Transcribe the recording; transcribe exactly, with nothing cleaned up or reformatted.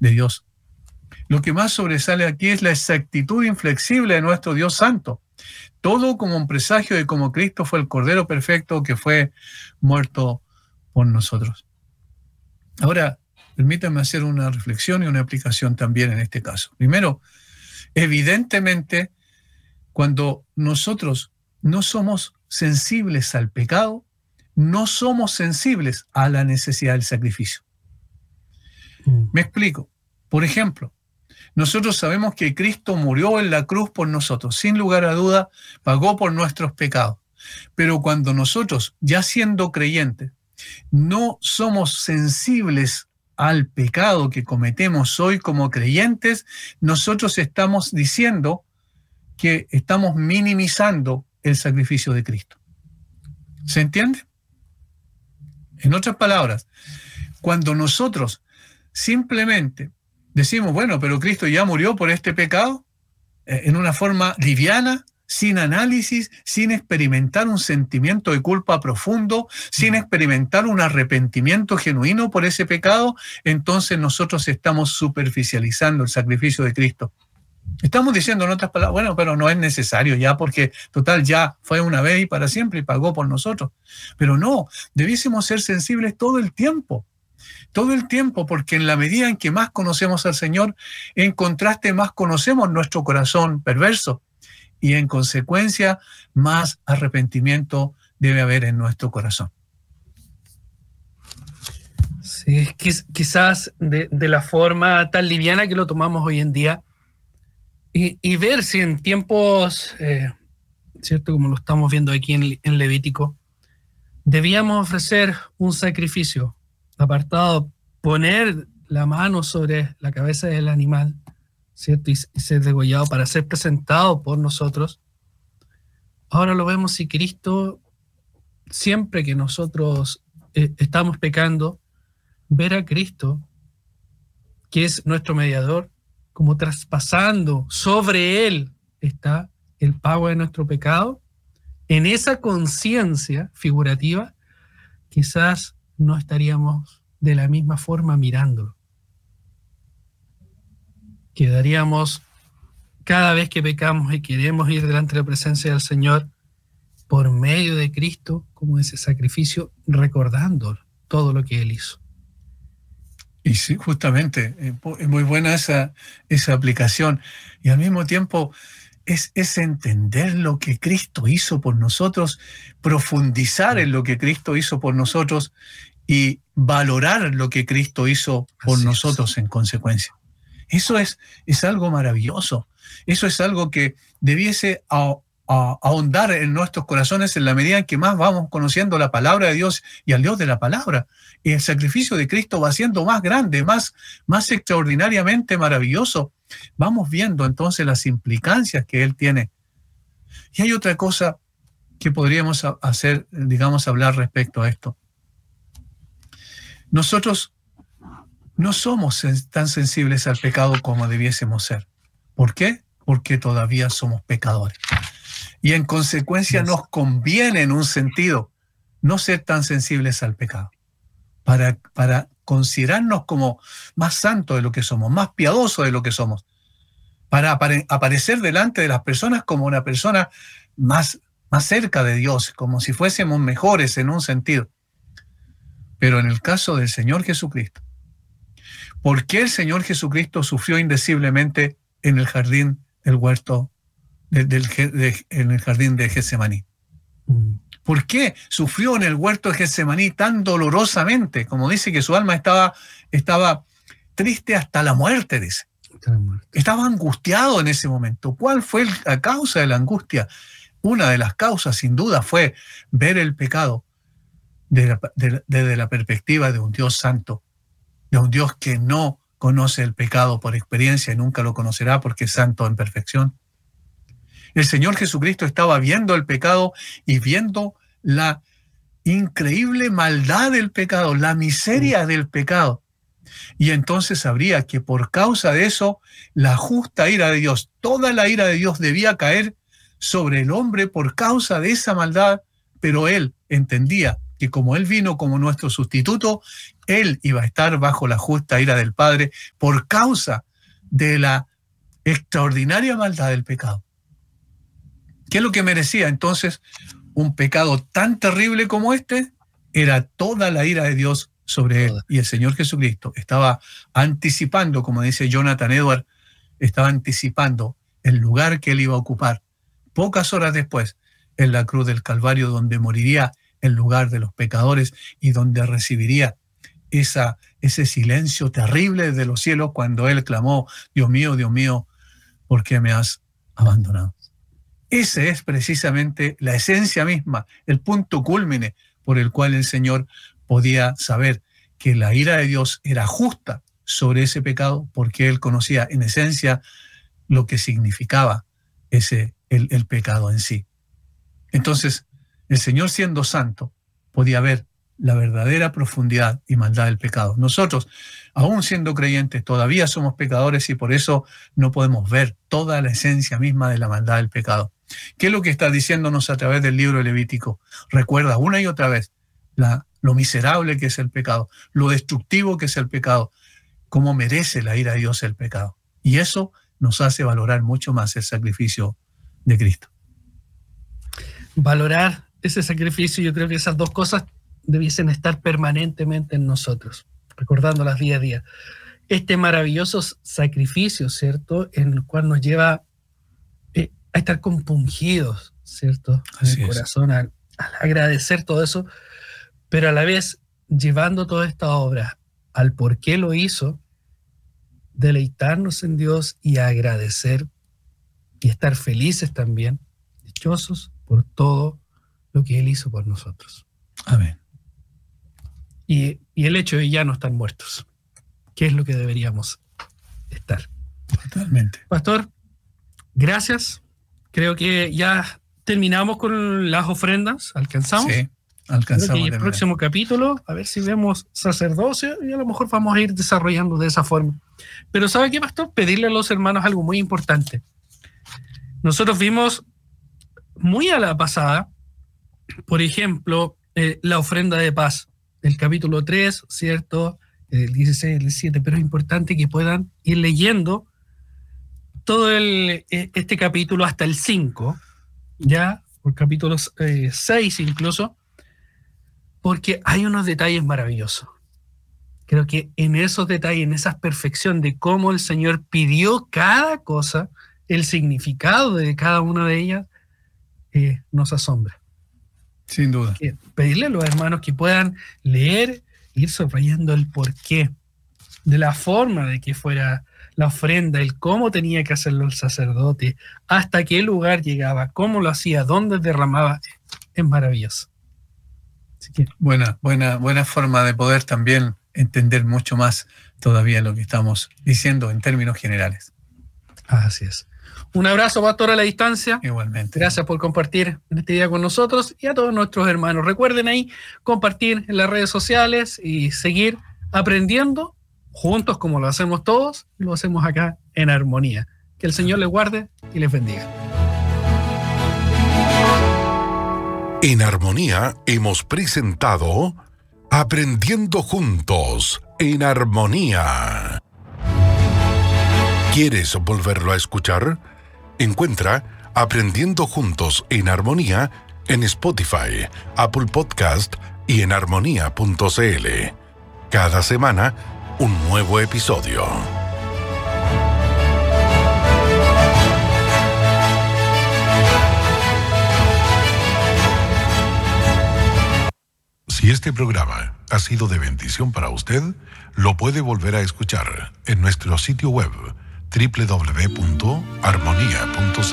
de Dios. Lo que más sobresale aquí es la exactitud inflexible de nuestro Dios Santo. Todo como un presagio de cómo Cristo fue el Cordero perfecto que fue muerto por nosotros. Ahora, permítanme hacer una reflexión y una aplicación también en este caso. Primero, evidentemente, cuando nosotros no somos sensibles al pecado, no somos sensibles a la necesidad del sacrificio. Mm. Me explico. Por ejemplo, nosotros sabemos que Cristo murió en la cruz por nosotros, sin lugar a duda, pagó por nuestros pecados. Pero cuando nosotros, ya siendo creyentes, no somos sensibles al pecado que cometemos hoy como creyentes, nosotros estamos diciendo que estamos minimizando el sacrificio de Cristo. ¿Se entiende? En otras palabras, cuando nosotros simplemente decimos, bueno, pero Cristo ya murió por este pecado, eh, en una forma liviana, sin análisis, sin experimentar un sentimiento de culpa profundo, sin experimentar un arrepentimiento genuino por ese pecado, entonces nosotros estamos superficializando el sacrificio de Cristo. Estamos diciendo en otras palabras, bueno, pero no es necesario ya, porque total ya fue una vez y para siempre y pagó por nosotros. Pero no, debiésemos ser sensibles todo el tiempo. Todo el tiempo, porque en la medida en que más conocemos al Señor, en contraste más conocemos nuestro corazón perverso y en consecuencia más arrepentimiento debe haber en nuestro corazón. Sí, quizás de, de la forma tan liviana que lo tomamos hoy en día y, y ver si en tiempos, eh, cierto, como lo estamos viendo aquí en, en Levítico, debíamos ofrecer un sacrificio apartado, poner la mano sobre la cabeza del animal, ¿cierto? Y, y ser degollado para ser presentado por nosotros. Ahora lo vemos si Cristo, siempre que nosotros eh, estamos pecando, ver a Cristo, que es nuestro mediador, como traspasando sobre Él está el pago de nuestro pecado, en esa conciencia figurativa, quizás no estaríamos de la misma forma mirándolo. Quedaríamos, cada vez que pecamos y queremos ir delante de la presencia del Señor, por medio de Cristo, como ese sacrificio, recordando todo lo que Él hizo. Y sí, justamente, es muy buena esa, esa aplicación. Y al mismo tiempo, es, es entender lo que Cristo hizo por nosotros, profundizar en lo que Cristo hizo por nosotros y valorar lo que Cristo hizo por Así nosotros es. En consecuencia. Eso es, es algo maravilloso. Eso es algo que debiese a, a, ahondar en nuestros corazones en la medida en que más vamos conociendo la palabra de Dios y al Dios de la palabra. Y el sacrificio de Cristo va siendo más grande, más, más extraordinariamente maravilloso. Vamos viendo entonces las implicancias que Él tiene. Y hay otra cosa que podríamos hacer, digamos, hablar respecto a esto. Nosotros no somos tan sensibles al pecado como debiésemos ser. ¿Por qué? Porque todavía somos pecadores. Y en consecuencia nos conviene en un sentido no ser tan sensibles al pecado, para, para considerarnos como más santos de lo que somos, más piadosos de lo que somos, para apare, aparecer delante de las personas como una persona más, más cerca de Dios, como si fuésemos mejores en un sentido. Pero en el caso del Señor Jesucristo, ¿por qué el Señor Jesucristo sufrió indeciblemente en el jardín del huerto, de, del, de, en el jardín de Getsemaní? ¿Por qué sufrió en el huerto de Getsemaní tan dolorosamente? Como dice que su alma estaba, estaba triste hasta la muerte, dice. Estaba angustiado en ese momento. ¿Cuál fue la causa de la angustia? Una de las causas, sin duda, fue ver el pecado desde de, de, de la perspectiva de un Dios santo, de un Dios que no conoce el pecado por experiencia y nunca lo conocerá porque es santo en perfección. El Señor Jesucristo estaba viendo el pecado y viendo la increíble maldad del pecado, la miseria del pecado. Y entonces sabría que por causa de eso, la justa ira de Dios, toda la ira de Dios debía caer sobre el hombre por causa de esa maldad, pero él entendía que que como Él vino como nuestro sustituto, Él iba a estar bajo la justa ira del Padre por causa de la extraordinaria maldad del pecado. ¿Qué es lo que merecía entonces un pecado tan terrible como este? Era toda la ira de Dios sobre Él. Y el Señor Jesucristo estaba anticipando, como dice Jonathan Edwards, estaba anticipando el lugar que Él iba a ocupar pocas horas después en la cruz del Calvario, donde moriría en lugar de los pecadores y donde recibiría esa, ese silencio terrible desde los cielos cuando Él clamó: Dios mío, Dios mío, ¿por qué me has abandonado? Esa es precisamente la esencia misma, el punto cúlmine por el cual el Señor podía saber que la ira de Dios era justa sobre ese pecado, porque Él conocía en esencia lo que significaba ese, el, el pecado en sí. Entonces, el Señor, siendo santo, podía ver la verdadera profundidad y maldad del pecado. Nosotros, aún siendo creyentes, todavía somos pecadores y por eso no podemos ver toda la esencia misma de la maldad del pecado. ¿Qué es lo que está diciéndonos a través del libro de Levítico? Recuerda una y otra vez la, lo miserable que es el pecado, lo destructivo que es el pecado, cómo merece la ira de Dios el pecado. Y eso nos hace valorar mucho más el sacrificio de Cristo. Valorar ese sacrificio, yo creo que esas dos cosas debiesen estar permanentemente en nosotros, recordándolas día a día. Este maravilloso sacrificio, ¿cierto?, en el cual nos lleva eh, a estar compungidos, ¿cierto?, en el corazón, al, al agradecer todo eso, pero a la vez llevando toda esta obra al por qué lo hizo, deleitarnos en Dios y agradecer y estar felices también, dichosos por todo lo que Él hizo por nosotros. Amén. Y, y el hecho de ya no estar muertos, que es lo que deberíamos estar. Totalmente. Pastor, gracias. Creo que ya terminamos con las ofrendas. ¿Alcanzamos? Sí, alcanzamos. Y el próximo capítulo, a ver si vemos sacerdocio y a lo mejor vamos a ir desarrollando de esa forma. Pero ¿sabe qué, pastor? Pedirle a los hermanos algo muy importante. Nosotros vimos muy a la pasada, por ejemplo, eh, la ofrenda de paz. El capítulo tres, ¿cierto? El dieciséis, el diecisiete, pero es importante que puedan ir leyendo todo el, este capítulo hasta el cinco, ya, por capítulo eh, seis incluso, porque hay unos detalles maravillosos. Creo que en esos detalles, en esa perfección de cómo el Señor pidió cada cosa, el significado de cada una de ellas, eh, nos asombra. Sin duda. Que pedirle a los hermanos que puedan leer, ir subrayando el porqué, de la forma de que fuera la ofrenda, el cómo tenía que hacerlo el sacerdote, hasta qué lugar llegaba, cómo lo hacía, dónde derramaba. Es maravilloso. Así que, buena, buena, buena forma de poder también entender mucho más todavía lo que estamos diciendo en términos generales. Así es. Un abrazo, pastor, a la distancia. Igualmente. Gracias por compartir este día con nosotros y a todos nuestros hermanos. Recuerden ahí compartir en las redes sociales y seguir aprendiendo juntos como lo hacemos todos, lo hacemos acá en Armonía. Que el Señor les guarde y les bendiga. En Armonía hemos presentado Aprendiendo Juntos en Armonía. ¿Quieres volverlo a escuchar? Encuentra Aprendiendo Juntos en Armonía en Spotify, Apple Podcast y en armonía punto c l. Cada semana, un nuevo episodio. Si este programa ha sido de bendición para usted, lo puede volver a escuchar en nuestro sitio web doble u doble u doble u punto armonía punto c l.